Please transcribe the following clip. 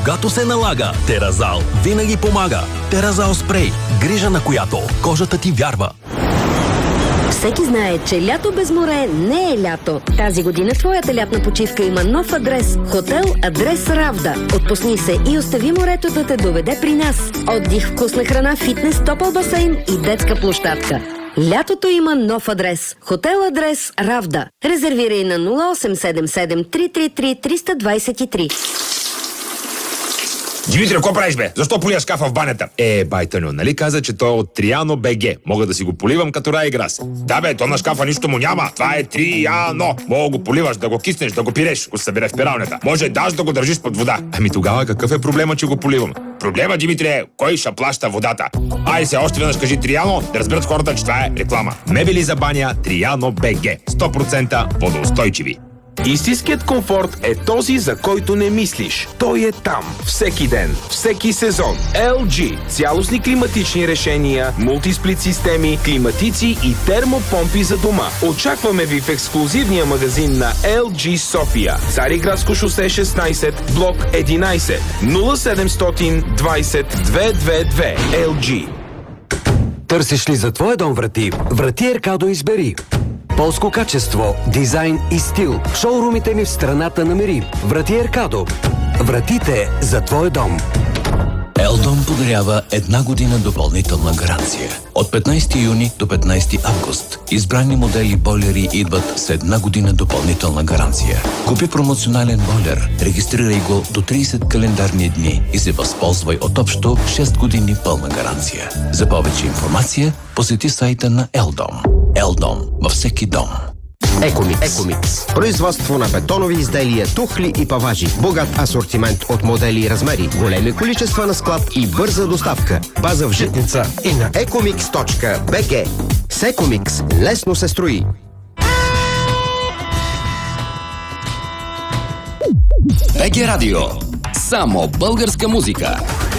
Когато се налага, Теразал винаги помага. Теразал спрей. Грижа, на която кожата ти вярва. Всеки знае, че лято без море не е лято. Тази година твоята лятна почивка има нов адрес. Хотел Адрес Равда. Отпусни се и остави морето да те доведе при нас. Отдих, вкусна храна, фитнес, топъл басейн и детска площадка. Лятото има нов адрес. Хотел Адрес Равда. Резервирай на 0877 333 323. Димитре, какво правиш, бе? Защо полия шкафа в банята? Байтаню, нали каза, че той е от Триано БГ. Мога да си го поливам като Райграс. Да, бе, то на шкафа нищо му няма. Това е Триано. Мога го поливаш, да го киснеш, да го пиреш, го събере в пиралнята. Може даже да го държиш под вода. Ами тогава какъв е проблема, че го поливам? Проблема, Димитре, е кой ще плаща водата. Ай се, още веднъж кажи Триано, да разберат хората, че това е реклама. Мебели за баня Триано БГ. 100% водоустойчиви. Истинският комфорт е този, за който не мислиш. Той е там. Всеки ден, всеки сезон. LG. Цялостни климатични решения, мултисплит системи, климатици и термопомпи за дома. Очакваме ви в ексклузивния магазин на LG София. Цариградско шосе 16, блок 11, 0720 222. LG. Търсиш ли за твоя дом врати? Врати Еркадо избери. Полско качество, дизайн и стил. В шоурумите ми в страната намери. Врати Еркадо. Вратите за твоя дом. Елдом подарява 1 година допълнителна гаранция. От 15 юни до 15 август избрани модели бойлери идват с 1 година допълнителна гаранция. Купи промоционален бойлер, регистрирай го до 30 календарни дни и се възползвай от общо 6 години пълна гаранция. За повече информация посети сайта на Елдом. Елдом във всеки дом. Екомикс. Производство на бетонови изделия, тухли и паважи. Богат асортимент от модели и размери. Големи количества на склад и бърза доставка. База в Житница и на ecomix.bg. С Екомикс лесно се строи. БГ Радио. Само българска музика.